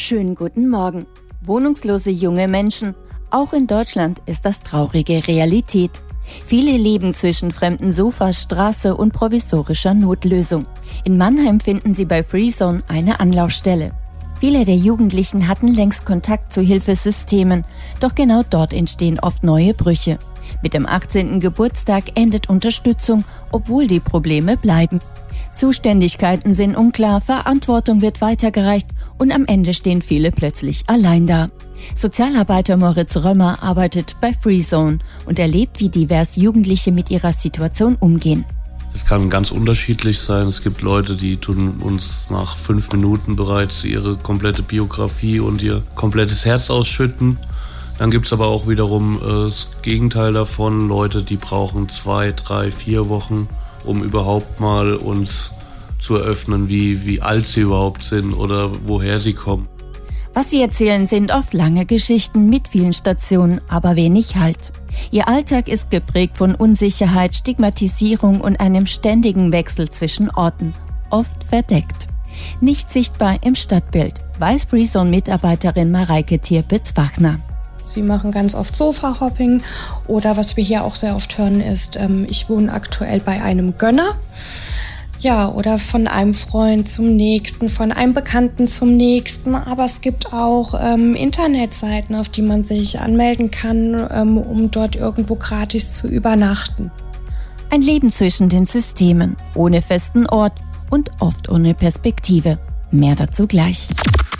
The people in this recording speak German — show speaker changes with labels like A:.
A: Schönen guten Morgen. Wohnungslose junge Menschen. Auch in Deutschland ist das traurige Realität. Viele leben zwischen fremden Sofas, Straße und provisorischer Notlösung. In Mannheim finden sie bei Freezone eine Anlaufstelle. Viele der Jugendlichen hatten längst Kontakt zu Hilfesystemen, doch genau dort entstehen oft neue Brüche. Mit dem 18. Geburtstag endet Unterstützung, obwohl die Probleme bleiben. Zuständigkeiten sind unklar, Verantwortung wird weitergereicht und am Ende stehen viele plötzlich allein da. Sozialarbeiter Moritz Römer arbeitet bei Freezone und erlebt, wie divers Jugendliche mit ihrer Situation umgehen.
B: Es kann ganz unterschiedlich sein. Es gibt Leute, die tun uns nach 5 Minuten bereits ihre komplette Biografie und ihr komplettes Herz ausschütten. Dann gibt es aber auch wiederum das Gegenteil davon, Leute, die brauchen 2, 3, 4 Wochen, um überhaupt mal uns zu eröffnen, wie alt sie überhaupt sind oder woher sie kommen.
A: Was sie erzählen, sind oft lange Geschichten mit vielen Stationen, aber wenig Halt. Ihr Alltag ist geprägt von Unsicherheit, Stigmatisierung und einem ständigen Wechsel zwischen Orten, oft verdeckt. Nicht sichtbar im Stadtbild, weiß Freezone-Mitarbeiterin Mareike Tirpitz-Wachner.
C: Sie machen ganz oft Sofa-Hopping oder was wir hier auch sehr oft hören ist, ich wohne aktuell bei einem Gönner. Ja, oder von einem Freund zum nächsten, von einem Bekannten zum nächsten. Aber es gibt auch Internetseiten, auf die man sich anmelden kann, um dort irgendwo gratis zu übernachten.
A: Ein Leben zwischen den Systemen, ohne festen Ort und oft ohne Perspektive. Mehr dazu gleich.